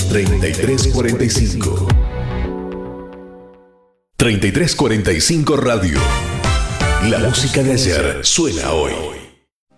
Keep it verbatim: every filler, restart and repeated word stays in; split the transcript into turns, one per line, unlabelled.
treinta y tres cuarenta y cinco. treinta y tres cuarenta y cinco Radio. La música de ayer suena hoy.